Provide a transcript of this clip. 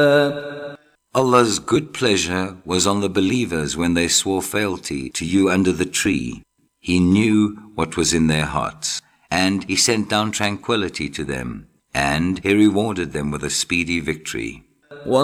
Allah's good pleasure was on the believers when they swore fealty to you under the tree. He knew what was in their hearts, and He sent down tranquility to them, and He rewarded them with a speedy victory.